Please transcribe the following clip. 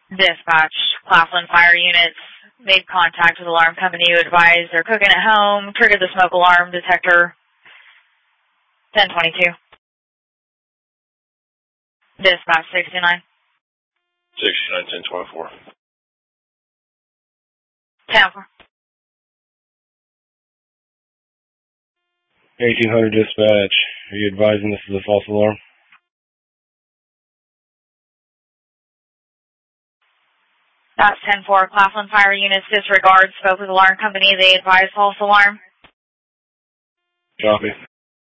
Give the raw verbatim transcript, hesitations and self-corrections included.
Dispatch, Claflin Fire Units made contact with alarm company who advised they're cooking at home, triggered the smoke alarm detector. ten twenty-two. Dispatch sixty-nine. sixty-nine, ten twenty-four. ten four. eighteen hundred dispatch. Are you advising this is a false alarm? That's ten four. Claflin Fire Units disregard, spoke with alarm company. They advised false alarm. Copy.